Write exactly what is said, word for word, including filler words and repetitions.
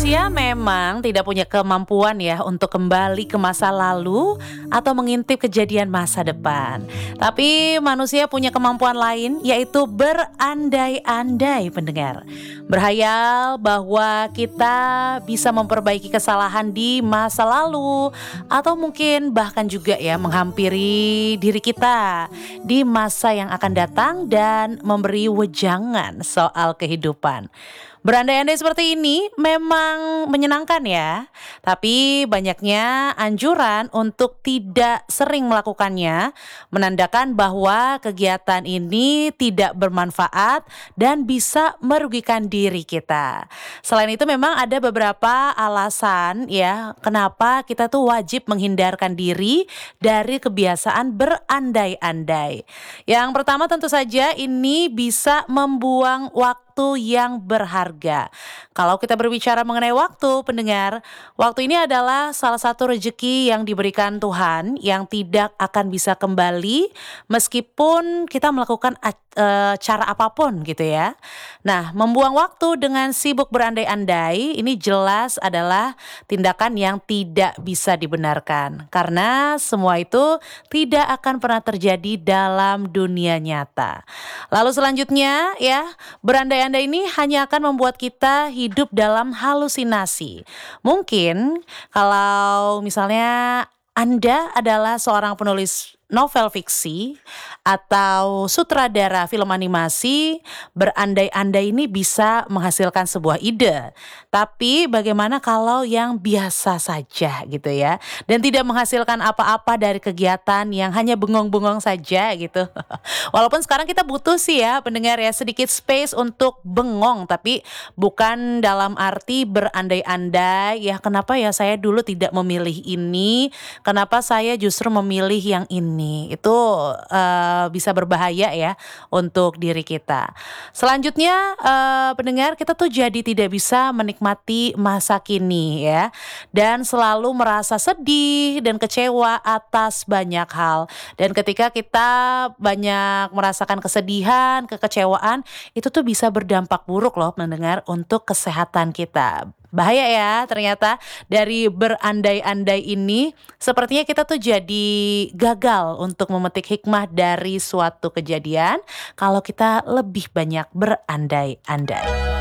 Manusia memang tidak punya kemampuan ya untuk kembali ke masa lalu atau mengintip kejadian masa depan. Tapi manusia punya kemampuan lain yaitu berandai-andai pendengar. Berhayal bahwa kita bisa memperbaiki kesalahan di masa lalu atau mungkin bahkan juga ya menghampiri diri kita di masa yang akan datang dan memberi wejangan soal kehidupan. Berandai-andai seperti ini memang menyenangkan ya, tapi banyaknya anjuran untuk tidak sering melakukannya, menandakan bahwa kegiatan ini tidak bermanfaat dan bisa merugikan diri kita. Selain itu memang ada beberapa alasan ya, kenapa kita tuh wajib menghindarkan diri dari kebiasaan berandai-andai. Yang pertama tentu saja ini bisa membuang waktu yang berharga. Kalau kita berbicara mengenai waktu, pendengar, waktu ini adalah salah satu rejeki yang diberikan Tuhan yang tidak akan bisa kembali meskipun kita melakukan uh, cara apapun gitu ya. Nah, membuang waktu dengan sibuk berandai-andai ini jelas adalah tindakan yang tidak bisa dibenarkan karena semua itu tidak akan pernah terjadi dalam dunia nyata. Lalu selanjutnya ya, berandai Anda ini hanya akan membuat kita hidup dalam halusinasi. Mungkin kalau misalnya Anda adalah seorang penulis novel fiksi atau sutradara film animasi, berandai-andai ini bisa menghasilkan sebuah ide. Tapi bagaimana kalau yang biasa saja gitu ya, dan tidak menghasilkan apa-apa dari kegiatan yang hanya bengong-bengong saja gitu. Walaupun sekarang kita butuh sih ya pendengar ya sedikit space untuk bengong, tapi bukan dalam arti berandai-andai ya kenapa ya saya dulu tidak memilih ini, kenapa saya justru memilih yang ini. Itu uh, bisa berbahaya ya untuk diri kita. Selanjutnya uh, pendengar, kita tuh jadi tidak bisa menikmati masa kini ya, dan selalu merasa sedih dan kecewa atas banyak hal. Dan ketika kita banyak merasakan kesedihan, kekecewaan, itu tuh bisa berdampak buruk loh pendengar untuk kesehatan kita. Bahaya ya ternyata dari berandai-andai ini, sepertinya kita tuh jadi gagal untuk memetik hikmah dari suatu kejadian kalau kita lebih banyak berandai-andai.